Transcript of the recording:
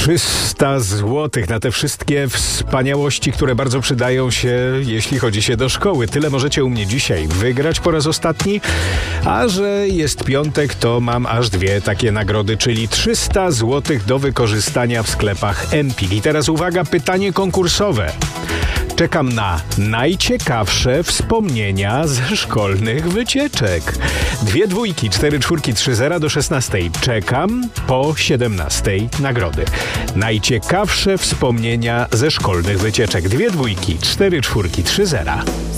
300 złotych na te wszystkie wspaniałości, które bardzo przydają się, jeśli chodzi się do szkoły. Tyle możecie u mnie dzisiaj wygrać po raz ostatni. A że jest piątek, to mam aż dwie takie nagrody, czyli 300 złotych do wykorzystania w sklepach Empik. I teraz uwaga, pytanie konkursowe. Czekam na najciekawsze wspomnienia ze szkolnych wycieczek. 2 dwójki, 4 czwórki, 3 zera do 16. Czekam po 17 nagrody. Najciekawsze wspomnienia ze szkolnych wycieczek. 2 dwójki, 4 czwórki, 3 zera.